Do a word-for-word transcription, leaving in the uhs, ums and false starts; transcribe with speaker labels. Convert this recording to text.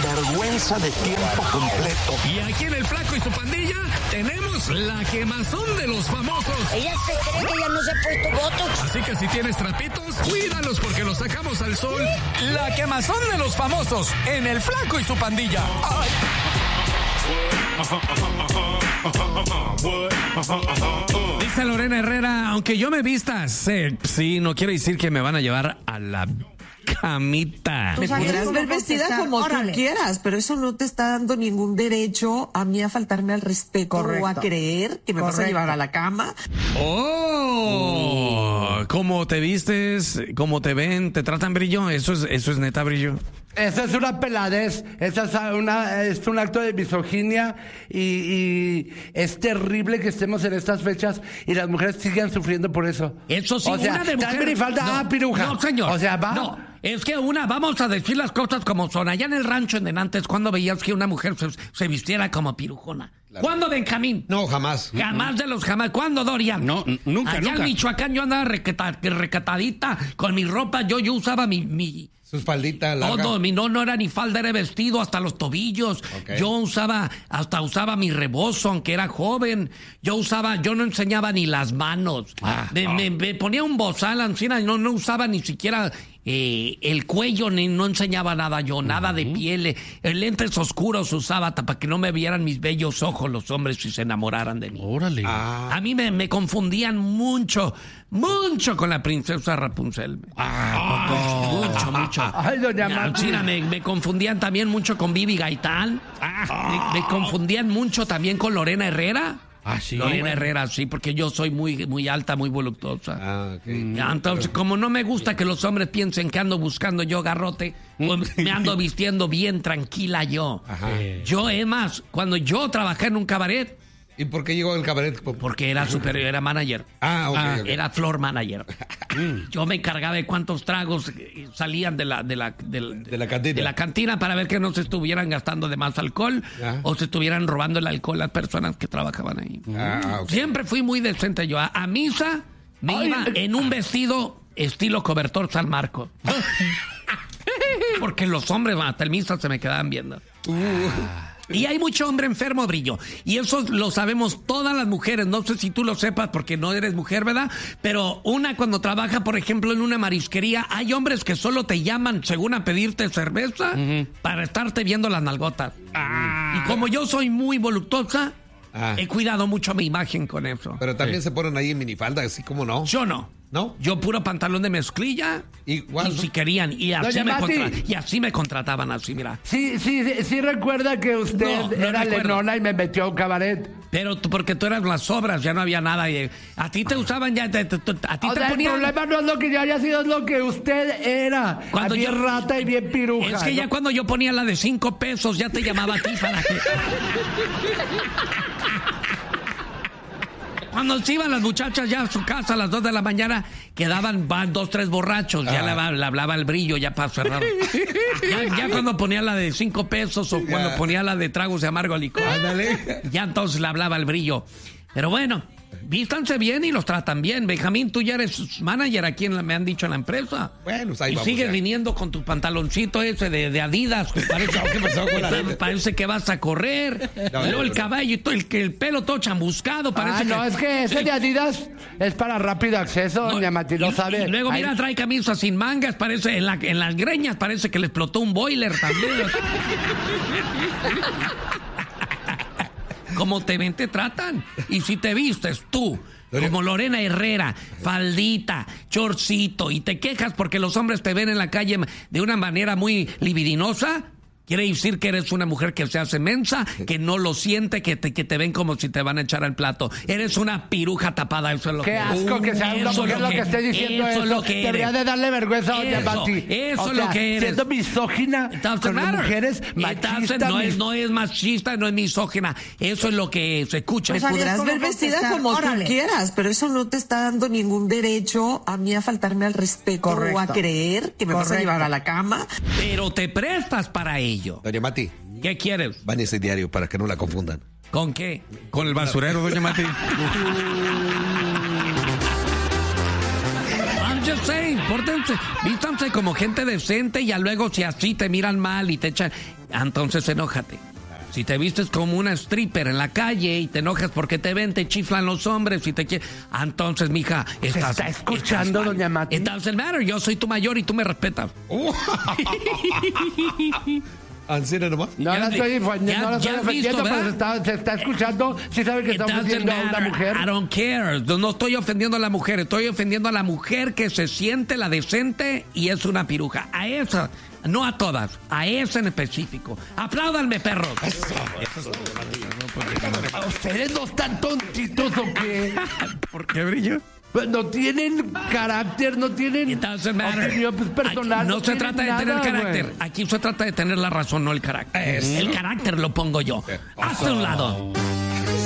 Speaker 1: sinvergüenza de tiempo completo.
Speaker 2: Y aquí en El Flaco y su Pandilla tenemos la quemazón de los famosos.
Speaker 3: Ella se cree que ya no se ha puesto botox.
Speaker 2: Así que si tienes trapitos, cuídalos porque los sacamos al sol. La quemazón de los famosos en El Flaco y su Pandilla. ¡Ay! Dice Lorena Herrera, aunque yo me vista sexy, no quiere decir que me van a llevar a la camita.
Speaker 4: Me podrás ver vestida como
Speaker 3: Órale.
Speaker 4: tú quieras, pero eso no te está dando ningún derecho a mí a faltarme al respeto.
Speaker 3: Correcto.
Speaker 4: O a creer que me vas a
Speaker 3: Correcto.
Speaker 4: llevar a la cama.
Speaker 2: Oh, cómo te vistes, cómo te ven, te tratan, Brillo. Eso es, eso es neta, Brillo.
Speaker 5: Esa es una peladez, esa es, una, es un acto de misoginia y, y es terrible que estemos en estas fechas y las mujeres sigan sufriendo por eso.
Speaker 2: Eso sí,
Speaker 5: o sea,
Speaker 2: una de mujer.
Speaker 5: también falta,
Speaker 2: no,
Speaker 5: ah, piruja.
Speaker 2: No, señor.
Speaker 5: O sea, va.
Speaker 2: No, es que una, vamos a decir las cosas como son. Allá en el rancho en Denantes, cuando veías que una mujer se, se vistiera como pirujona? Claro. ¿Cuándo, Benjamín?
Speaker 6: No, jamás.
Speaker 2: Jamás de los jamás. ¿Cuándo, Dorian?
Speaker 6: No, n- nunca,
Speaker 2: Allá
Speaker 6: nunca.
Speaker 2: en Michoacán yo andaba requeta- recatadita con mi ropa. Yo, yo usaba mi... mi
Speaker 6: Sus falditas largas.
Speaker 2: Todo, mi no, no era ni falda, era vestido hasta los tobillos.
Speaker 6: Okay.
Speaker 2: Yo usaba, hasta usaba mi rebozo, aunque era joven. Yo usaba, yo no enseñaba ni las manos.
Speaker 6: Ah,
Speaker 2: me,
Speaker 6: ah.
Speaker 2: me, me ponía un bozal encima y no, no usaba ni siquiera eh, el cuello, ni no enseñaba nada yo, nada uh-huh. de piel. Eh, lentes oscuros usaba para que no me vieran mis bellos ojos los hombres y se enamoraran de mí.
Speaker 6: Órale. Ah.
Speaker 2: A mí me, me confundían mucho, mucho con la princesa Rapunzel.
Speaker 6: Ah,
Speaker 2: mucho, mucho.
Speaker 5: Ay, doña Marta.
Speaker 2: China, me, me confundían también mucho con Vivi Gaitán. Ah, me, me confundían mucho también con Lorena Herrera.
Speaker 6: Ah, sí.
Speaker 2: Lorena
Speaker 6: Bueno.
Speaker 2: Herrera, sí, porque yo soy muy, muy alta, muy voluptuosa.
Speaker 6: Ah, ok.
Speaker 2: Ya, entonces, como no me gusta que los hombres piensen que ando buscando yo garrote, pues me ando vistiendo bien tranquila yo.
Speaker 6: Ajá.
Speaker 2: Yo, es más, cuando yo trabajé en un cabaret,
Speaker 6: ¿Y por qué llegó el cabaret?
Speaker 2: porque era superior, era manager.
Speaker 6: Ah, ok.
Speaker 2: Ah,
Speaker 6: ok.
Speaker 2: Era floor manager. Yo me encargaba de cuántos tragos salían de la, de la, de la,
Speaker 6: De la cantina.
Speaker 2: de la cantina para ver que no se estuvieran gastando de más alcohol
Speaker 6: Ah.
Speaker 2: o se estuvieran robando el alcohol las personas que trabajaban ahí.
Speaker 6: Ah, ok.
Speaker 2: Siempre fui muy decente yo. A, a misa me
Speaker 5: Ay,
Speaker 2: iba en un vestido estilo cobertor San Marco. Porque los hombres hasta el misa se me quedaban viendo. Y hay mucho hombre enfermo, Brillo. Y eso lo sabemos todas las mujeres. No sé si tú lo sepas porque no eres mujer, ¿verdad? Pero una cuando trabaja, por ejemplo, en una marisquería, hay hombres que solo te llaman, según a pedirte cerveza, uh-huh. para estarte viendo las nalgotas. Ah. Y como yo soy muy voluptuosa, ah. he cuidado mucho mi imagen con eso.
Speaker 6: Pero también sí. se ponen ahí en minifalda, así como no.
Speaker 2: Yo no.
Speaker 6: ¿No?
Speaker 2: Yo puro pantalón de mezclilla.
Speaker 6: Igual,
Speaker 2: y
Speaker 6: ¿no?
Speaker 2: si querían. Y así, me
Speaker 5: Mati.
Speaker 2: contra- y así me contrataban, así, mira.
Speaker 5: Sí, sí, sí, sí recuerda que usted
Speaker 2: No, no
Speaker 5: era
Speaker 2: recuerdo.
Speaker 5: lenona y me metió a un cabaret.
Speaker 2: Pero tú- porque tú eras las obras, ya no había nada. Y, a ti te usaban ya, te- te- te- a ti
Speaker 5: O
Speaker 2: te
Speaker 5: sea, el
Speaker 2: ponían...
Speaker 5: problema no es lo que yo haya sido, es lo que usted era.
Speaker 2: Cuando
Speaker 5: bien
Speaker 2: yo-
Speaker 5: rata y bien piruja.
Speaker 2: Es que ya
Speaker 5: ¿no?
Speaker 2: cuando yo ponía la de cinco pesos, ya te llamaba a ti para que... Cuando se iban las muchachas ya a su casa a las dos de la mañana, quedaban van, dos, tres borrachos. Ya
Speaker 6: Ah.
Speaker 2: le, le hablaba el Brillo ya para cerrar. Ya, ya cuando ponía la de cinco pesos o cuando
Speaker 6: Ya.
Speaker 2: ponía la de tragos de amargo licor.
Speaker 6: Ándale.
Speaker 2: Ya entonces le hablaba el Brillo. Pero bueno, vístanse bien y los tratan bien. Benjamín, tú ya eres manager aquí en la, me han dicho en la empresa.
Speaker 6: Bueno, pues ahí
Speaker 2: y
Speaker 6: vamos
Speaker 2: sigues
Speaker 6: ya.
Speaker 2: viniendo con tu pantaloncito ese de, de Adidas. que Parece,
Speaker 6: ¿Qué pasó con la Adidas?
Speaker 2: parece que vas a correr.
Speaker 6: No,
Speaker 2: y luego
Speaker 6: no,
Speaker 2: el
Speaker 6: no.
Speaker 2: caballo y todo, el, que el pelo todo chambuscado. Parece
Speaker 5: Ah, no,
Speaker 2: que,
Speaker 5: es que ese de Adidas es para rápido acceso,
Speaker 2: No,
Speaker 5: doña Mati, lo
Speaker 2: y-
Speaker 5: sabe.
Speaker 2: Y luego,
Speaker 5: Ay,
Speaker 2: mira, trae camisa sin mangas, parece, en, la, en las greñas parece que le explotó un boiler también. Como te ven, te tratan. Y si te vistes tú, como Lorena Herrera, faldita, chorcito, y te quejas porque los hombres te ven en la calle de una manera muy libidinosa, quiere decir que eres una mujer que se hace mensa, que no lo siente, que te, que te ven como si te van a echar al plato. Eres una piruja tapada, eso es lo
Speaker 5: Qué
Speaker 2: que
Speaker 5: asco que sea una
Speaker 2: Eso
Speaker 5: mujer
Speaker 2: es
Speaker 5: lo que esté diciendo
Speaker 2: eso.
Speaker 5: eso.
Speaker 2: es lo que
Speaker 5: Debería
Speaker 2: eres.
Speaker 5: de darle vergüenza a doña
Speaker 2: Eso,
Speaker 5: Mati.
Speaker 2: eso
Speaker 5: O
Speaker 2: es
Speaker 5: sea,
Speaker 2: lo que eres.
Speaker 5: siendo misógina
Speaker 2: It doesn't
Speaker 5: con las
Speaker 2: matter.
Speaker 5: mujeres,
Speaker 2: It
Speaker 5: machista.
Speaker 2: doesn't- no, es,
Speaker 5: mis-
Speaker 2: no es machista, no es misógina. Eso es lo que se escucha.
Speaker 4: Me
Speaker 3: sabías
Speaker 4: podrás
Speaker 3: cómo
Speaker 4: ver vestida
Speaker 3: contestar.
Speaker 4: como
Speaker 3: Órale.
Speaker 4: tú quieras, pero eso no te está dando ningún derecho a mí a faltarme al respeto
Speaker 3: Correcto.
Speaker 4: o a creer que me vas a
Speaker 3: Correcto.
Speaker 4: llevar a la cama.
Speaker 2: Pero te prestas para ello.
Speaker 6: Doña Mati,
Speaker 2: ¿Qué quieres?
Speaker 6: van ese diario para que no la confundan.
Speaker 2: ¿Con qué?
Speaker 7: Con el basurero, doña Mati.
Speaker 2: I'm just saying, pórtense, vístanse como gente decente y ya luego si así te miran mal y te echan, entonces enójate. Si te vistes como una stripper en la calle y te enojas porque te ven, te chiflan los hombres y te quieren, entonces, mija, estás...
Speaker 5: ¿Se está escuchando,
Speaker 2: estás mal.
Speaker 5: doña Mati?
Speaker 2: It doesn't matter, yo soy tu mayor y tú me respetas.
Speaker 6: ¿En serio nomás?
Speaker 5: No
Speaker 2: Ya-
Speaker 5: la estoy, ofendiendo,
Speaker 2: ya-
Speaker 5: no la estoy
Speaker 2: ya has
Speaker 5: ofendiendo,
Speaker 2: visto,
Speaker 5: pero se
Speaker 2: ¿verdad?
Speaker 5: está, se está escuchando. Sí sabe que
Speaker 2: It
Speaker 5: está
Speaker 2: doesn't
Speaker 5: ofendiendo a una
Speaker 2: matter.
Speaker 5: mujer.
Speaker 2: I don't care. No no estoy ofendiendo a la mujer, estoy ofendiendo a la mujer que se siente la decente y es una piruja. A esa, no a todas, a esa en específico. Apláudanme, perros.
Speaker 5: ¿Ustedes no están tontitos o qué?
Speaker 2: ¿Por qué brillo?
Speaker 5: Pues no tienen carácter, no tienen
Speaker 2: It doesn't matter.
Speaker 5: opinión pues, personal.
Speaker 2: Aquí no, se
Speaker 5: tienen
Speaker 2: trata de
Speaker 5: nada,
Speaker 2: tener carácter.
Speaker 5: güey.
Speaker 2: Aquí se trata de tener la razón, no el carácter. El carácter lo pongo yo. Hazte a un lado.